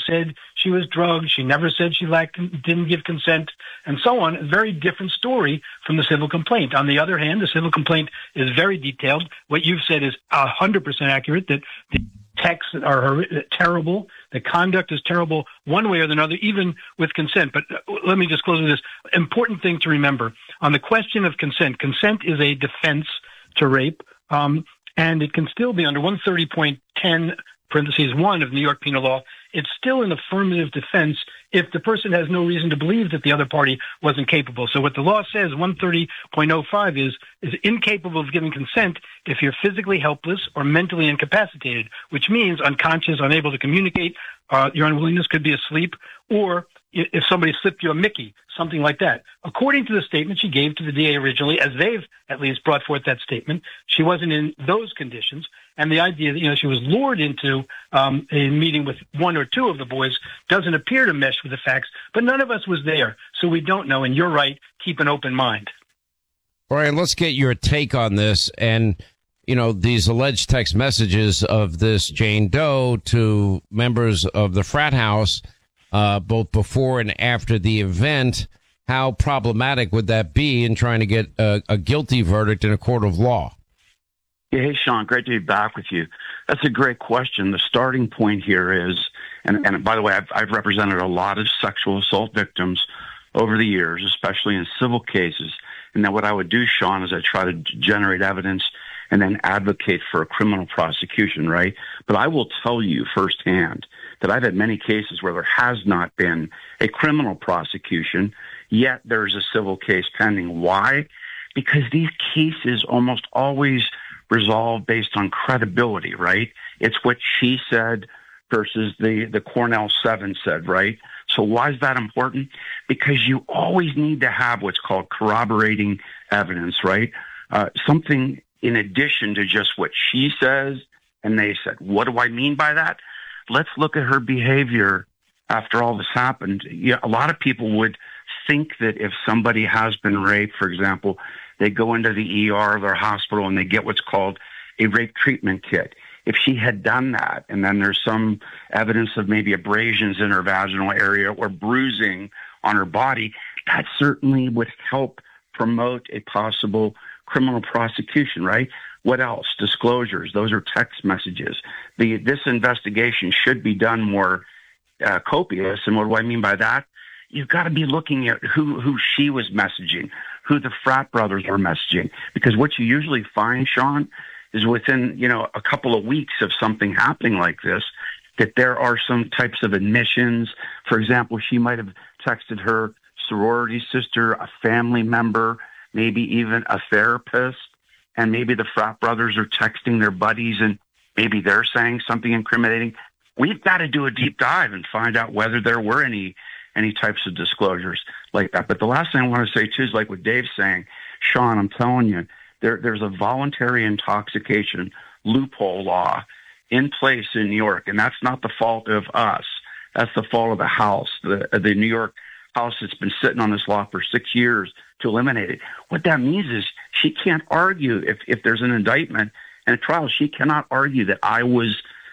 said she was drugged. She never said she didn't give consent, and so on. A very different story from the civil complaint. On the other hand, the civil complaint is very detailed. What you've said is 100% accurate, that the texts are terrible. The conduct is terrible one way or another, even with consent. But let me just close with this important thing to remember. On the question of consent, consent is a defense to rape, and it can still be under 130.10 parentheses 1 of New York penal law. It's still an affirmative defense if the person has no reason to believe that the other party wasn't capable. So what the law says, 130.05, is incapable of giving consent if you're physically helpless or mentally incapacitated, which means unconscious, unable to communicate. Your unwillingness could be asleep, or if somebody slipped you a Mickey, something like that. According to the statement she gave to the DA originally, as they've at least brought forth that statement, she wasn't in those conditions. And the idea that, she was lured into a meeting with one or two of the boys doesn't appear to mesh with the facts. But none of us was there, so we don't know. And you're right, keep an open mind. Brian, let's get your take on this. And, these alleged text messages of this Jane Doe to members of the frat house, both before and after the event, how problematic would that be in trying to get a guilty verdict in a court of law? Yeah, hey, Sean, great to be back with you. That's a great question. The starting point here is, and by the way, I've represented a lot of sexual assault victims over the years, especially in civil cases. And then what I would do, Sean, is I try to generate evidence and then advocate for a criminal prosecution, right? But I will tell you firsthand that I've had many cases where there has not been a criminal prosecution, yet there's a civil case pending. Why? Because these cases almost always resolve based on credibility, right? It's what she said versus the Cornell 7 said, right? So why is that important? Because you always need to have what's called corroborating evidence, right? Something in addition to just what she says and they said. What do I mean by that? Let's look at her behavior after all this happened. A lot of people would think that if somebody has been raped, for example, they go into the ER of their hospital and they get what's called a rape treatment kit. If she had done that, and then there's some evidence of maybe abrasions in her vaginal area or bruising on her body, that certainly would help promote a possible criminal prosecution, right? What else? Disclosures. Those are text messages. This investigation should be done more copious. And what do I mean by that? You've got to be looking at who she was messaging, who the frat brothers were messaging. Because what you usually find, Sean, is within, a couple of weeks of something happening like this, that there are some types of admissions. For example, she might have texted her sorority sister, a family member, maybe even a therapist, and maybe the frat brothers are texting their buddies and maybe they're saying something incriminating. We've got to do a deep dive and find out whether there were any types of disclosures like that. But the last thing I want to say, too, is like what Dave's saying. Sean, I'm telling you, there's a voluntary intoxication loophole law in place in New York, and that's not the fault of us. That's the fault of the House, the New York House that's been sitting on this law for 6 years to eliminate it. What that means is she can't argue if there's an indictment and a trial. She cannot argue that I was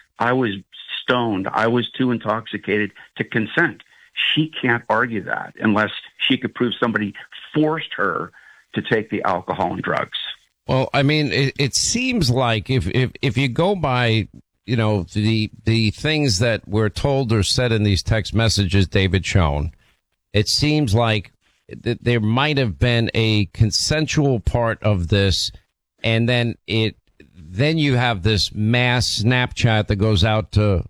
stoned, I was too intoxicated to consent. She can't argue that unless she could prove somebody forced her to take the alcohol and drugs. Well, I mean, it seems like if you go by, the things that were told or said in these text messages David shown, it seems like there might have been a consensual part of this, and then you have this mass Snapchat that goes out to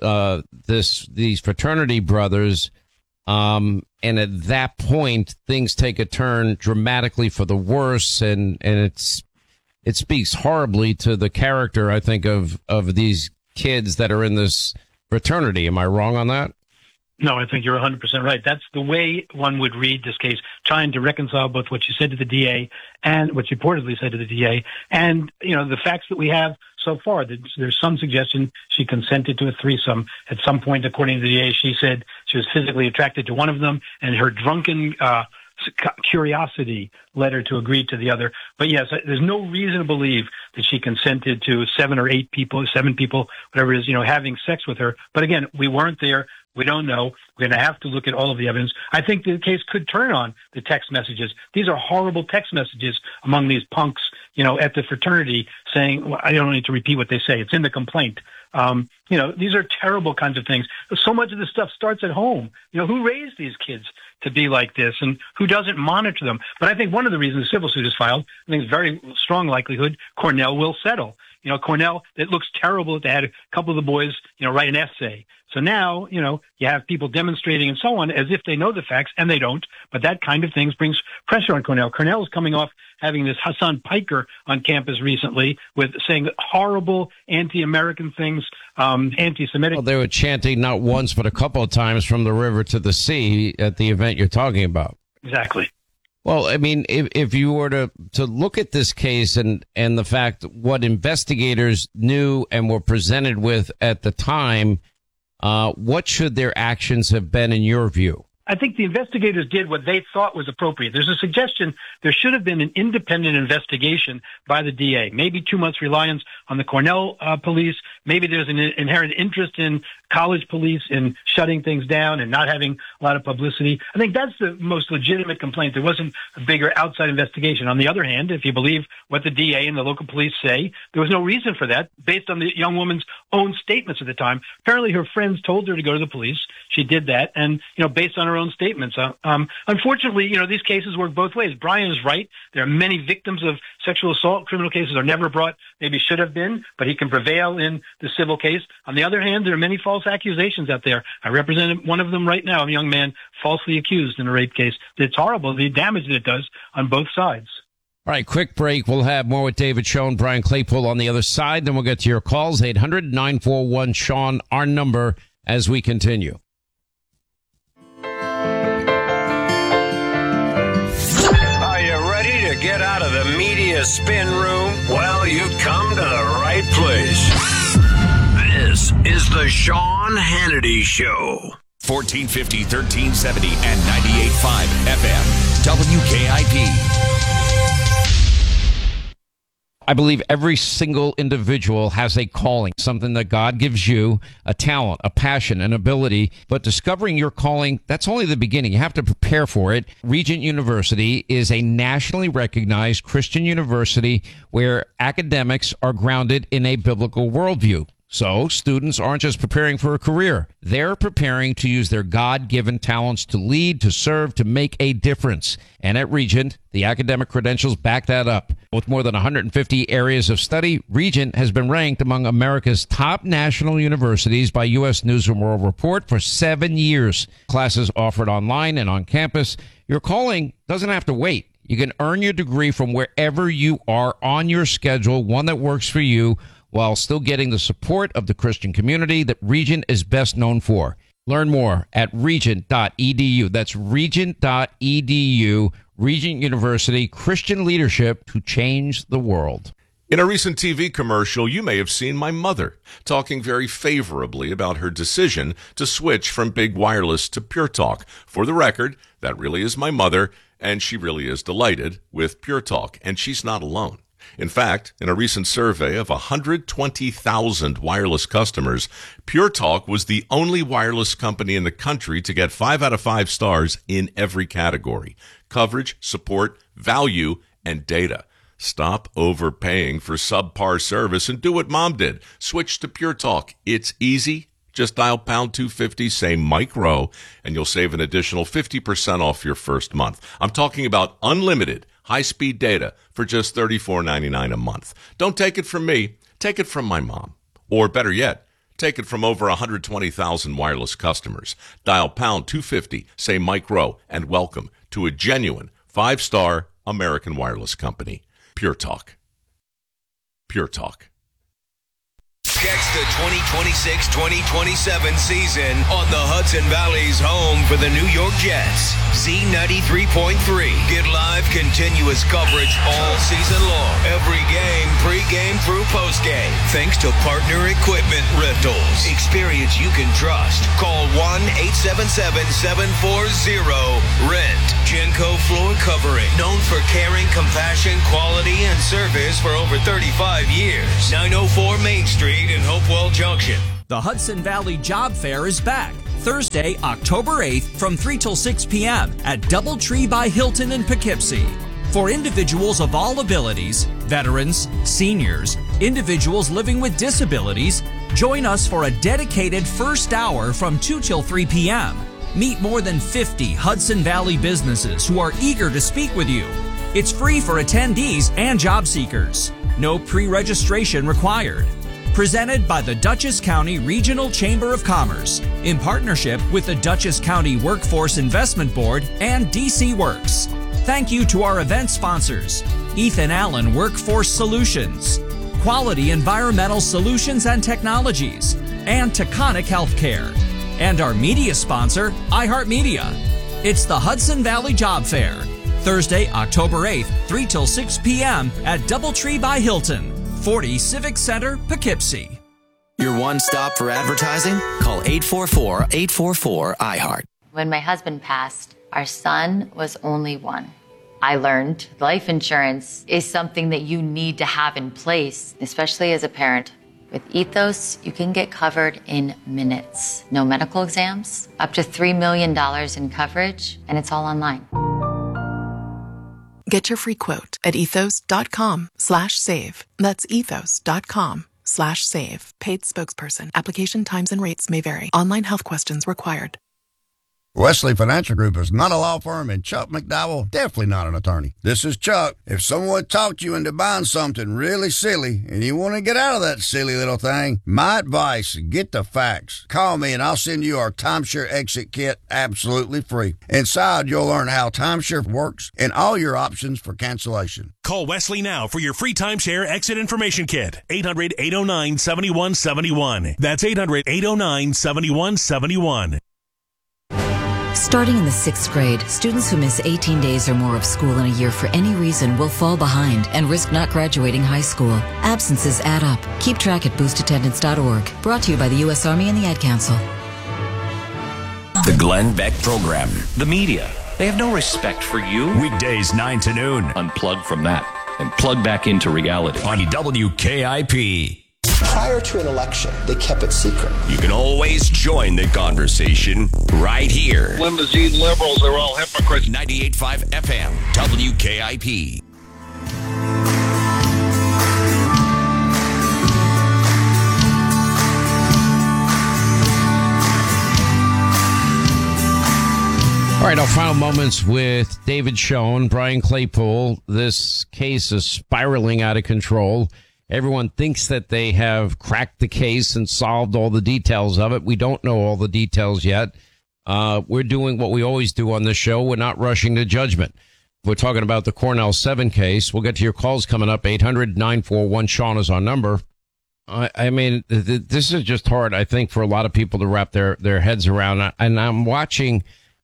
these fraternity brothers, and at that point things take a turn dramatically for the worse, and it speaks horribly to the character, I think, of these kids that are in this fraternity. Am I wrong on that? No, I think you're 100% right. That's the way one would read this case, trying to reconcile both what you said to the DA and what you reportedly said to the DA. And, the facts that we have so far, there's some suggestion she consented to a threesome. At some point, according to the DA, she said she was physically attracted to one of them, and her drunken curiosity led her to agree to the other. But yes, there's no reason to believe that she consented to 7 or 8 people, 7 people, whatever it is, having sex with her. But again, we weren't there. We don't know. We're going to have to look at all of the evidence. I think the case could turn on the text messages. These are horrible text messages among these punks, at the fraternity saying, well, I don't need to repeat what they say. It's in the complaint. These are terrible kinds of things. So much of this stuff starts at home. Who raised these kids to be like this and who doesn't monitor them? But I think one of the reasons the civil suit is filed, I think it's very strong likelihood Cornell will settle. Cornell, it looks terrible. They had a couple of the boys, write an essay. So now, you have people demonstrating and so on as if they know the facts, and they don't. But that kind of things brings pressure on Cornell. Cornell is coming off having this Hassan Piker on campus recently with saying horrible anti-American things, anti-Semitic. Well, they were chanting not once but a couple of times from the river to the sea at the event you're talking about. Exactly. Well, I mean, if you were to look at this case and the fact what investigators knew and were presented with at the time, what should their actions have been in your view? I think the investigators did what they thought was appropriate. There's a suggestion there should have been an independent investigation by the DA, maybe 2 months reliance on the Cornell police. Maybe there's an inherent interest in college police in shutting things down and not having a lot of publicity. I think that's the most legitimate complaint. There wasn't a bigger outside investigation. On the other hand, if you believe what the DA and the local police say, there was no reason for that based on the young woman's own statements at the time. Apparently her friends told her to go to the police. She did that. And, based on her own statements. Unfortunately, these cases work both ways. Brian is right. There are many victims of sexual assault. Criminal cases are never brought, maybe should have been, but he can prevail in the civil case. On the other hand, there are many false accusations out there. I represent one of them right now, a young man falsely accused in a rape case. It's horrible, the damage that it does on both sides. All right, quick break. We'll have more with David Schoen, Brian Claypool on the other side. Then we'll get to your calls, 800-941-SEAN, our number, as we continue. Get out of the media spin room? Well, you've come to the right place. This is the Sean Hannity Show. 1450, 1370, and 98.5 FM. WKIP. I believe every single individual has a calling, something that God gives you, a talent, a passion, an ability. But discovering your calling, that's only the beginning. You have to prepare for it. Regent University is a nationally recognized Christian university where academics are grounded in a biblical worldview. So students aren't just preparing for a career. They're preparing to use their God-given talents to lead, to serve, to make a difference. And at Regent, the academic credentials back that up. With more than 150 areas of study, Regent has been ranked among America's top national universities by U.S. News & World Report for 7 years. Classes offered online and on campus. Your calling doesn't have to wait. You can earn your degree from wherever you are on your schedule, one that works for you, while still getting the support of the Christian community that Regent is best known for. Learn more at regent.edu. That's regent.edu. Regent University, Christian leadership to change the world. In a recent TV commercial, you may have seen my mother talking very favorably about her decision to switch from big wireless to Pure Talk. For the record, that really is my mother, and she really is delighted with Pure Talk, and she's not alone. In fact, in a recent survey of 120,000 wireless customers, Pure Talk was the only wireless company in the country to get 5 out of 5 stars in every category: coverage, support, value, and data. Stop overpaying for subpar service and do what Mom did. Switch to Pure Talk. It's easy. Just dial pound 250, say Mike Rowe, and you'll save an additional 50% off your first month. I'm talking about unlimited high-speed data for just $34.99 a month. Don't take it from me. Take it from my mom. Or better yet, take it from over 120,000 wireless customers. Dial pound 250, say Mike Rowe, and welcome to a genuine 5-star American wireless company. Pure Talk. Pure Talk. Catch the 2026-2027 season on the Hudson Valley's home for the New York Jets. Z93.3. Get live, continuous coverage all season long. Every game, pregame through postgame. Thanks to Partner Equipment Rentals. Experience you can trust. Call 1-877-740-RENT. Genco Floor Covering. Known for caring, compassion, quality, and service for over 35 years. 904 Main Street in Hopewell Junction. The Hudson Valley Job Fair is back. Thursday, October 8th from 3 till 6 p.m. at DoubleTree by Hilton in Poughkeepsie. For individuals of all abilities, veterans, seniors, individuals living with disabilities, join us for a dedicated first hour from 2 till 3 p.m. Meet more than 50 Hudson Valley businesses who are eager to speak with you. It's free for attendees and job seekers. No pre-registration required. Presented by the Dutchess County Regional Chamber of Commerce in partnership with the Dutchess County Workforce Investment Board and DC Works. Thank you to our event sponsors, Ethan Allen Workforce Solutions, Quality Environmental Solutions and Technologies, and Taconic Healthcare. And our media sponsor, iHeartMedia. It's the Hudson Valley Job Fair, Thursday, October 8th, 3 till 6 p.m. at DoubleTree by Hilton, 40 Civic Center, Poughkeepsie. Your one stop for advertising? Call 844-844-iHeart. When my husband passed, our son was only one. I learned life insurance is something that you need to have in place, especially as a parent. With Ethos, you can get covered in minutes. No medical exams, up to $3 million in coverage, and it's all online. Get your free quote at ethos.com/save. That's ethos.com/save. Paid spokesperson. Application times and rates may vary. Online health questions required. Wesley Financial Group is not a law firm, and Chuck McDowell, definitely not an attorney. This is Chuck. If someone talked you into buying something really silly and you want to get out of that silly little thing, my advice, get the facts. Call me and I'll send you our timeshare exit kit absolutely free. Inside, you'll learn how timeshare works and all your options for cancellation. Call Wesley now for your free timeshare exit information kit. 800-809-7171. That's 800-809-7171. Starting in the 6th grade, students who miss 18 days or more of school in a year for any reason will fall behind and risk not graduating high school. Absences add up. Keep track at boostattendance.org. Brought to you by the U.S. Army and the Ad Council. The Glenn Beck Program. The media, they have no respect for you. Weekdays 9 to noon. Unplug from that and plug back into reality. On WKIP. Prior to an election, they kept it secret. You can always join the conversation right here. Limousine liberals are all hypocrites. 98.5 FM, WKIP. All right, our final moments with David Schoen, Brian Claypool. This case is spiraling out of control. Everyone thinks that they have cracked the case and solved all the details of it. We don't know all the details yet. We're doing what we always do on this show. We're not rushing to judgment. We're talking about the Cornell 7 case. We'll get to your calls coming up. 800-941-SEAN is our number. I mean, this is just hard, I think, for a lot of people to wrap their heads around. And I'm watching,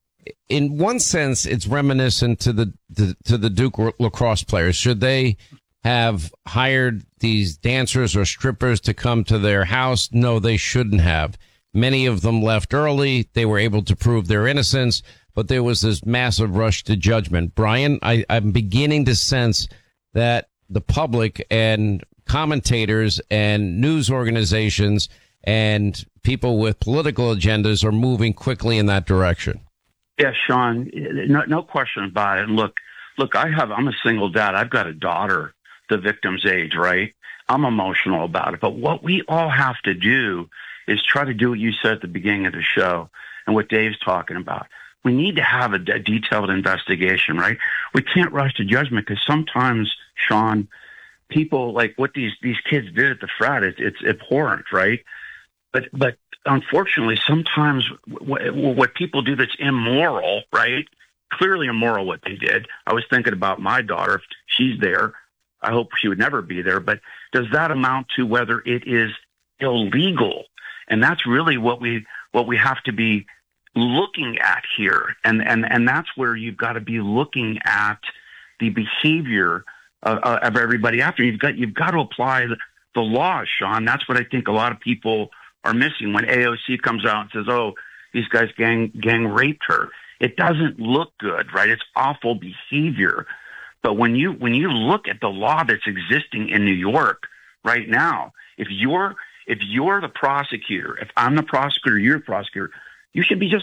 in one sense, it's reminiscent to the Duke lacrosse players. Should they have hired these dancers or strippers to come to their house? No, they shouldn't have. Many of them left early. They were able to prove their innocence, but there was this massive rush to judgment. Brian, I'm beginning to sense that the public and commentators and news organizations and people with political agendas are moving quickly in that direction. Yeah, Sean, no question about it. Look, I'm a single dad. I've got a daughter the victim's age, right? I'm emotional about it. But what we all have to do is try to do what you said at the beginning of the show and what Dave's talking about. We need to have a detailed investigation, right? We can't rush to judgment because sometimes, Sean, people like what these kids did at the frat, it's abhorrent, right? But unfortunately, sometimes what people do that's immoral, right? Clearly immoral what they did. I was thinking about my daughter. If she's there, I hope she would never be there. But does that amount to whether it is illegal? And that's really what we have to be looking at here. And that's where you've got to be looking at the behavior of everybody after. You've got to apply the law, Sean. That's what I think a lot of people are missing when AOC comes out and says, oh, these guys gang raped her. It doesn't look good, right? It's awful behavior. But when you look at the law that's existing in New York right now, if you're the prosecutor, if I'm the prosecutor, you're the prosecutor, You should be just